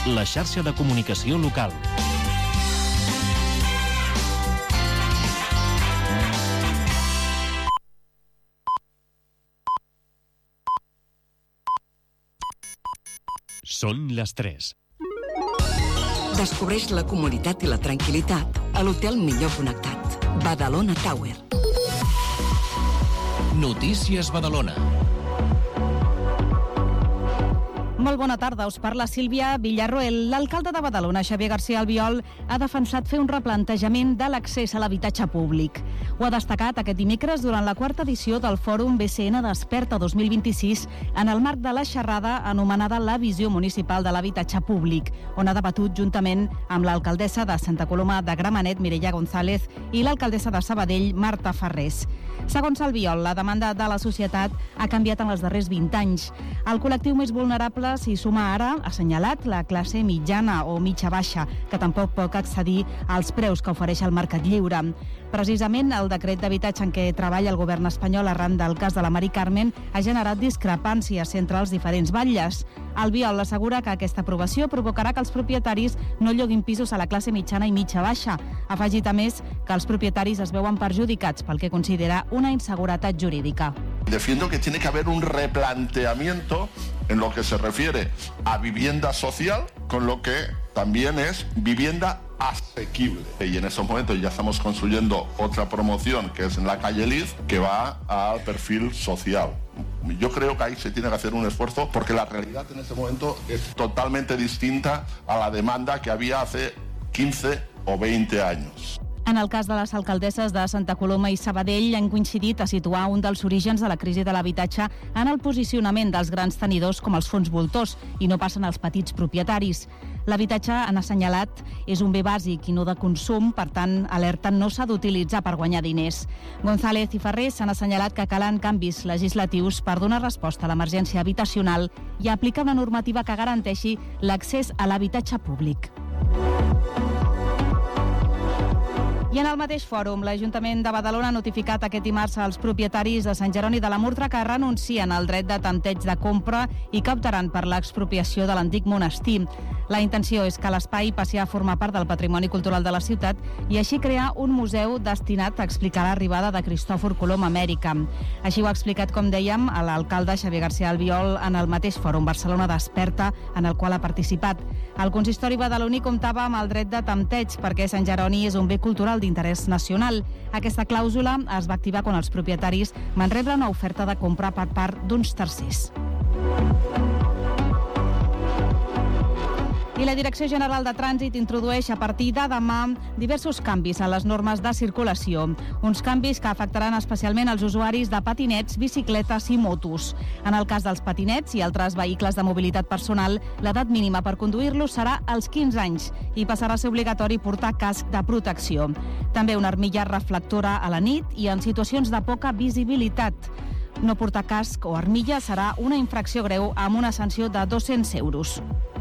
la xarxa de comunicació local. Són les 3. Descobreix la comoditat i la tranquil·litat a l'hotel millor connectat. Badalona Tower. Notícies Badalona. Molt bona tarda, us parla Sílvia Villarroel. L'alcalde de Badalona, Xavier García Albiol, ha defensat fer un replantejament de l'accés a l'habitatge públic. Ho ha destacat aquest dimecres durant la quarta edició del Fòrum BCN Desperta 2026 en el marc de la xerrada anomenada La Visió Municipal de l'Habitatge Públic, on ha debatut juntament amb l'alcaldessa de Santa Coloma de Gramenet, Mireia González, i l'alcaldessa de Sabadell, Marta Ferrés. Segons Albiol, la demanda de la societat ha canviat en els darrers 20 anys. El col·lectiu més vulnerable s'hi suma ara, ha assenyalat, la classe mitjana o mitja-baixa, que tampoc pot accedir als preus que ofereix el mercat lliure. Precisament, el decret d'habitatge en què treballa el govern espanyol arran del cas de la Mari Carmen ha generat discrepàncies entre els diferents batlles. Albiol assegura que aquesta aprovació provocarà que els propietaris no lloguin pisos a la classe mitjana i mitja-baixa. Ha afegit a més que els propietaris es veuen perjudicats pel que considera una inseguretat jurídica. Defiendo que tiene que haber un replanteamiento en lo que se refiere a vivienda social con lo que también es vivienda asequible. Y en estos momentos ya estamos construyendo otra promoción que es en la calle Liz, que va al perfil social. Yo creo que ahí se tiene que hacer un esfuerzo porque la realidad en este momento es totalmente distinta a la demanda que había hace 15 o 20 años. En el cas de les alcaldesses de Santa Coloma i Sabadell han coincidit a situar un dels orígens de la crisi de l'habitatge en el posicionament dels grans tenidors com els fons voltors i no passen als petits propietaris. L'habitatge, han assenyalat, és un bé bàsic i no de consum, per tant, alerten, no s'ha d'utilitzar per guanyar diners. González i Ferrés han assenyalat que calen canvis legislatius per donar resposta a l'emergència habitacional i aplicar una normativa que garanteixi l'accés a l'habitatge públic. I en el mateix fòrum, l'Ajuntament de Badalona ha notificat aquest dimarts als propietaris de Sant Jeroni de la Murtra que renuncien al dret de tanteig de compra i que optaran per l'expropiació de l'antic monestir. La intenció és que l'espai passi a formar part del patrimoni cultural de la ciutat i així crear un museu destinat a explicar l'arribada de Cristòfor Colom a Amèrica. Així ho ha explicat, com dèiem, a l'alcalde Xavier García Albiol en el mateix fòrum Barcelona Desperta, en el qual ha participat. El consistori badaloní comptava amb el dret de tanteig perquè Sant Jeroni és un bé cultural d'interès nacional. Aquesta clàusula es va activar quan els propietaris van rebre una oferta de compra per part d'uns tercers. I la Direcció General de Trànsit introdueix a partir de demà diversos canvis a les normes de circulació. Uns canvis que afectaran especialment els usuaris de patinets, bicicletes i motos. En el cas dels patinets i altres vehicles de mobilitat personal, l'edat mínima per conduir-los serà als 15 anys i passarà a ser obligatori portar casc de protecció. També una armilla reflectora a la nit i en situacions de poca visibilitat. No portar casc o armilla serà una infracció greu amb una sanció de 200 euros.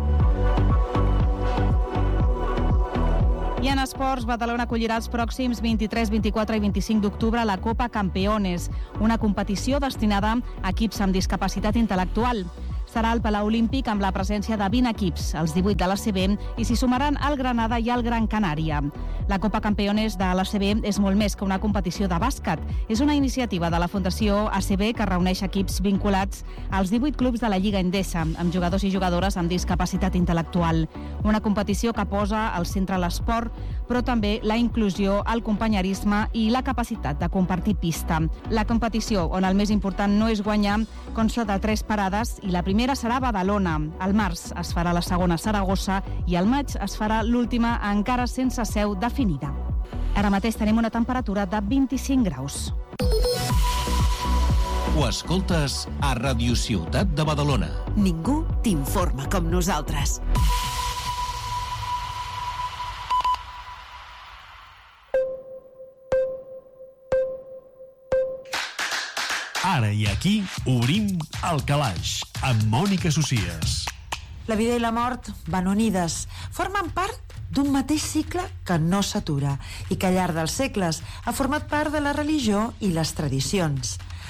I en esports, Badalona acollirà els pròxims 23, 24 i 25 d'octubre la Copa Campeones, una competició destinada a equips amb discapacitat intel·lectual. Serà al Palau Olímpic amb la presència de 20 equips, els 18 de l'ACB, i s'hi sumaran el Granada i el Gran Canària. La Copa Campeones de l'ACB és molt més que una competició de bàsquet. És una iniciativa de la Fundació ACB que reuneix equips vinculats als 18 clubs de la Lliga Endesa, amb jugadors i jugadores amb discapacitat intel·lectual. Una competició que posa al centre l'esport, però també la inclusió, el companyerisme i la capacitat de compartir pista. La competició, on el més important no és guanyar, consta de 3 parades i la primera serà Badalona. Al març es farà la segona a Saragossa i al maig es farà l'última encara sense seu definida. Ara mateix tenim una temperatura de 25 graus. Ho escoltes a Radio Ciutat de Badalona. Ningú t'informa com nosaltres. Ara i aquí obrim el calaix amb Mònica Socias. La vida i la mort van unides, formen part d'un mateix cicle que no s'atura i que al llarg dels segles ha format part de la religió i les tradicions.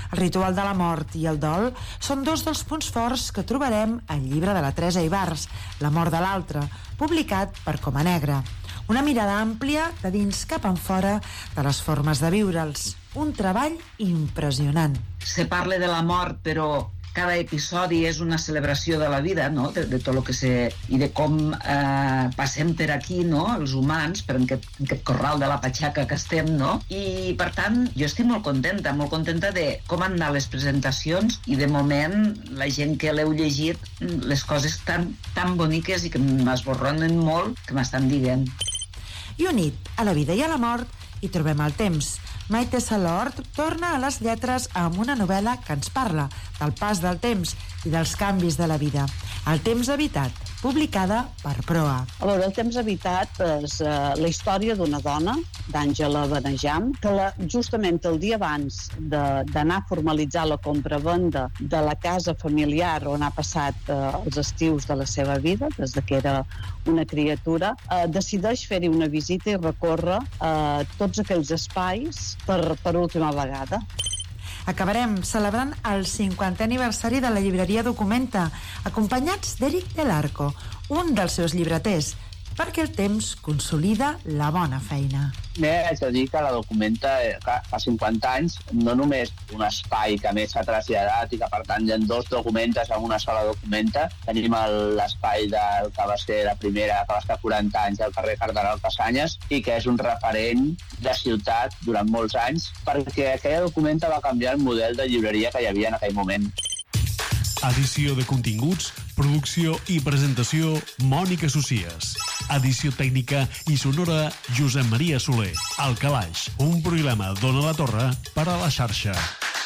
El ritual de la mort i el dol són dos dels punts forts que trobarem al llibre de la Teresa Ibars, La mort de l'altre, publicat per Coma Negra. Una mirada àmplia de dins cap enfora de les formes de viure'ls. Un treball impressionant. Se parla de la mort, però cada episodi és una celebració de la vida, no? De tot el que i de com passem per aquí, no? Els humans, per aquest corral de la patxaca que estem, no? I, per tant, jo estic molt contenta de com han anat les presentacions i, de moment, la gent que l'heu llegit, les coses tan boniques i que m'esborronen molt, que m'estan dient. I unit a la vida i a la mort hi trobem el temps. Maite Salort torna a les lletres amb una novel·la que ens parla del pas del temps i dels canvis de la vida. El temps habitat, publicada per Proa. A veure, El temps habitat és la història d'una dona, d'Àngela Benejam, que justament el dia abans d'anar a formalitzar la compra-venda de la casa familiar on ha passat els estius de la seva vida, des que era una criatura, decideix fer-hi una visita i recórrer tots aquells espais per última vegada. Acabarem celebrant el 50è aniversari de la llibreria Documenta, acompanyats d'Eric Del Arco, un dels seus llibreters, perquè el temps consolida la bona feina. Haig de dir que la Documenta fa 50 anys, no només un espai que més s'ha traslladat i que per tant hi ha dos documentes en una sola Documenta. Tenim l'espai del que va ser la primera, que va estar 40 anys al carrer Cardenal Cassanyes i que és un referent de ciutat durant molts anys, perquè aquella Documenta va canviar el model de llibreria que hi havia en aquell moment. Edició de continguts, producció i presentació, Mònica Socies. Edició tècnica i sonora, Josep Maria Soler. El Calaix, un programa d'Ona la Torre per a la xarxa.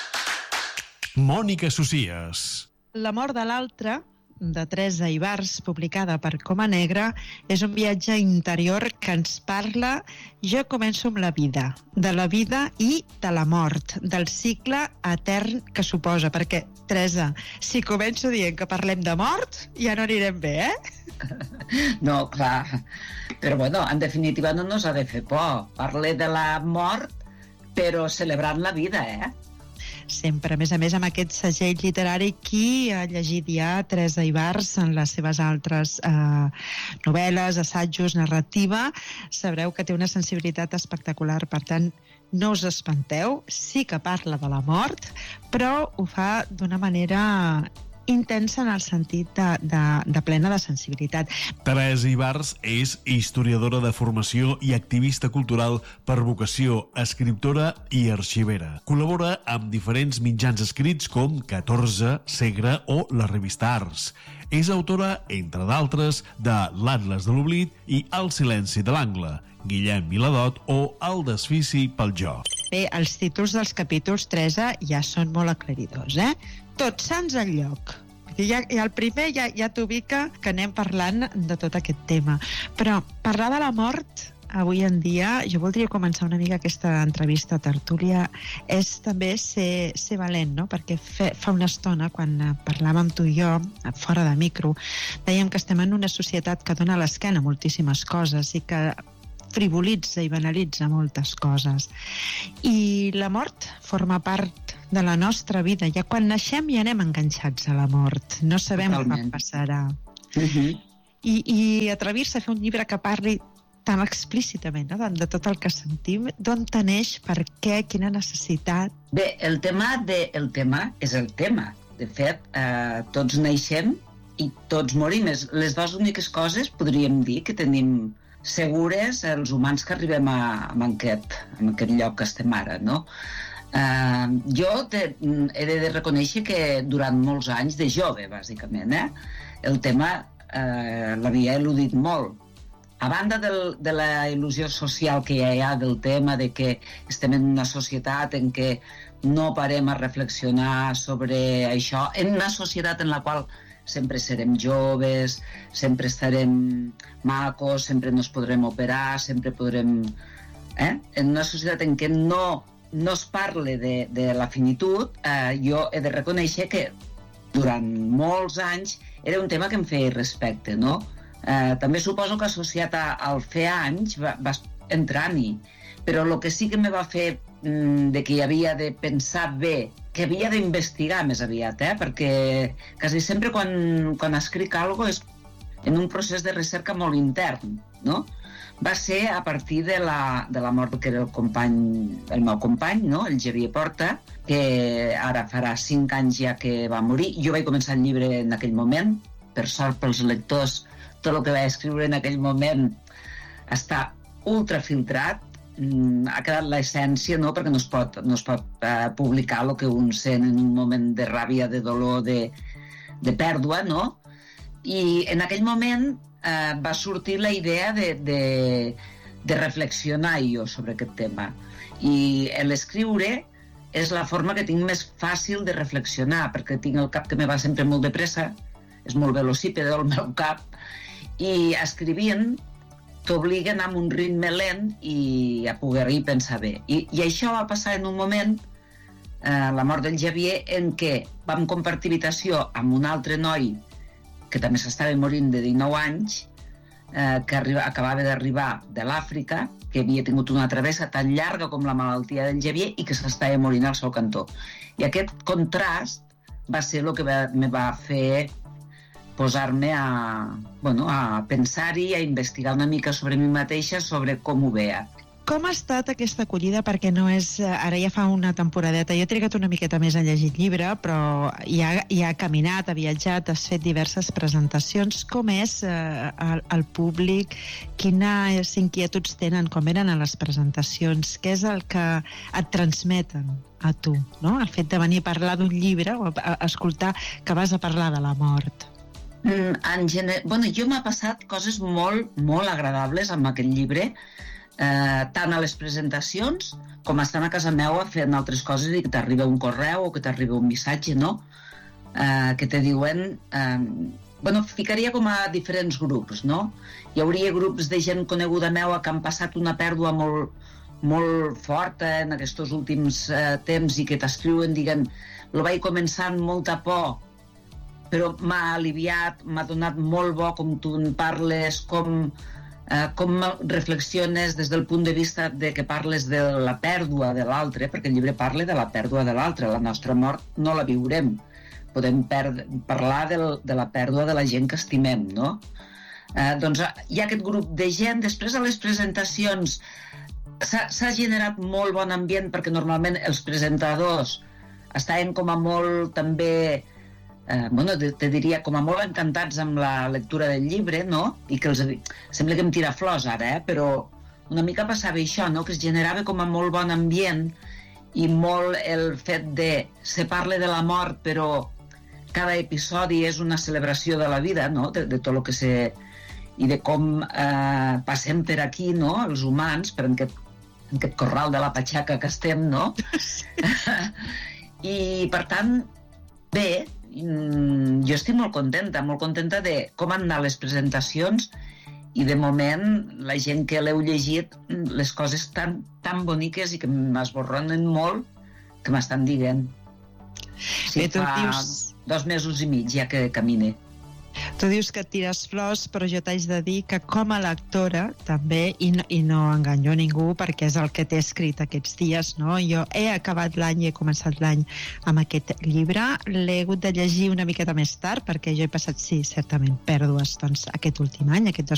Mònica Socies. La mort de l'altre, de Teresa Ibars, publicada per Coma Negra, és un viatge interior que ens parla. Jo començo amb la vida, de la vida i de la mort, del cicle etern que suposa, perquè, Teresa, si començo dient que parlem de mort, ja no anirem bé, No, clar, però bueno, en definitiva no nos ha de fer por. Parle de la mort, però celebrant la vida, Sempre, a més, amb aquest segell literari. Qui ha llegit ja Teresa Ibars en les seves altres novel·les, assajos, narrativa, sabreu que té una sensibilitat espectacular. Per tant, no us espanteu, sí que parla de la mort, però ho fa d'una manera intensa en el sentit de plena de sensibilitat. Teresa Ibars és historiadora de formació i activista cultural per vocació, escriptora i arxivera. Col·labora amb diferents mitjans escrits com 14, Segre o la revista Ars. És autora, entre d'altres, de L'Atles de l'Oblit i El silenci de l'angle, Guillem Viladot o El desfici pel jo. Bé, els títols dels capítols, Teresa, ja són molt aclaridors, Tots sants al lloc. I el primer ja t'ubica que anem parlant de tot aquest tema. Però parlar de la mort, avui en dia, jo voldria començar una mica aquesta entrevista a tertúlia, és també ser valent, no? Perquè fa una estona, quan parlàvem tu i jo, fora de micro, dèiem que estem en una societat que dona l'esquena a moltíssimes coses i que frivolitza i banalitza moltes coses. I la mort forma part de la nostra vida. Ja quan naixem ja anem enganxats a la mort. No sabem quan passarà. I atrevir-se a fer un llibre que parli tan explícitament, de tot el que sentim, d'on neix, per què, quina necessitat. Bé, el tema és el tema. De fet, tots naixem i tots morim. Les dues úniques coses, podríem dir, que tenim segures els humans que arribem a aquest lloc que estem ara, no? Jo he de reconèixer que durant molts anys, de jove, bàsicament, el tema l'havia eludit molt. A banda de la il·lusió social que ja hi ha del tema, de que estem en una societat en què no parem a reflexionar sobre això, en una societat en la qual sempre serem joves, sempre estarem macos, sempre nos podrem operar, sempre podrem... En una societat en què no es parle de la finitud, jo he de reconèixer que durant molts anys era un tema que em feia respecte, no? També suposo que associat al fer anys vas entrant-hi, però el que sí que me va fer de que hi havia de pensar bé que havia d'investigar més aviat, perquè quasi sempre quan escric alguna cosa és en un procés de recerca molt intern, no? Va ser a partir de la mort que era el meu company, no? El Xavier Porta, que ara farà 5 anys ja que va morir. Jo vaig començar el llibre en aquell moment, per sort pels lectors, tot el que vaig escriure en aquell moment està ultrafiltrat, ha quedat l'essència, no? Perquè no es pot publicar el que un sent en un moment de ràbia, de dolor, de pèrdua, no? I en aquell moment va sortir la idea de reflexionar jo sobre aquest tema. I l'escriure és la forma que tinc més fàcil de reflexionar, perquè tinc el cap que me va sempre molt de pressa, és molt velocípede el meu cap, i escrivint t'obliguen amb un ritme lent i a poder-hi pensar bé. I això va passar en un moment, la mort del Xavier, en què vam compartir habitació amb un altre noi que també s'estava morint de 19 anys, que acabava d'arribar de l'Àfrica, que havia tingut una travessa tan llarga com la malaltia del Xavier i que s'estava morint al seu cantó. I aquest contrast va ser el que me va fer posar-me a pensar-hi, a investigar una mica sobre mi mateixa, sobre com ho veia. Com ha estat aquesta acollida? Perquè no és... Ara ja fa una temporadeta. Jo he trigat una miqueta més a llegir el llibre, però ja ha caminat, ha viatjat, has fet diverses presentacions. Com és el públic? Quines inquietuds tenen? Com eren a les presentacions? Què és el que et transmeten a tu? No? El fet de venir a parlar d'un llibre o a escoltar que vas a parlar de la mort. Jo m'ha passat coses molt, molt agradables amb aquest llibre, tant a les presentacions com estant a casa meva fent altres coses i que t'arriba un correu o que t'arriba un missatge, no? Que te diuen... ficaria com a diferents grups, no? Hi hauria grups de gent coneguda meva que han passat una pèrdua molt, molt forta en aquests últims temps i que t'escriuen, diguen, lo vaig començar amb molta por, però m'ha aliviat, m'ha donat molt bo com tu en parles, com reflexiones des del punt de vista de que parles de la pèrdua de l'altre, perquè el llibre parla de la pèrdua de l'altre, la nostra mort no la viurem, podem parlar de la pèrdua de la gent que estimem, no? Doncs hi ha aquest grup de gent. Després a les presentacions s'ha generat molt bon ambient perquè normalment els presentadors estaven com a molt també... te diria, com a molt encantats amb la lectura del llibre, no? I que sembla que em tira flors ara, però una mica passava això, no? Que es generava com a molt bon ambient i molt el fet de se parla de la mort, però cada episodi és una celebració de la vida, no? De tot el que i de com passem per aquí, no? Els humans, per en aquest corral de la patxaca que estem, no? I, per tant, bé, jo estic molt contenta de com han anat les presentacions i de moment la gent que l'heu llegit, les coses tan boniques i que m'esborronen molt que m'estan dient. Sí, fa 2 mesos i mig ja que camine. Tu dius que et tires flors, però jo t'haig de dir que com a lectora també, i no enganyo ningú perquè és el que t'he escrit aquests dies, no? Jo he acabat l'any i he començat l'any amb aquest llibre. L'he hagut de llegir una miqueta més tard perquè jo he passat, sí, certament, pèrdues aquest últim any, aquest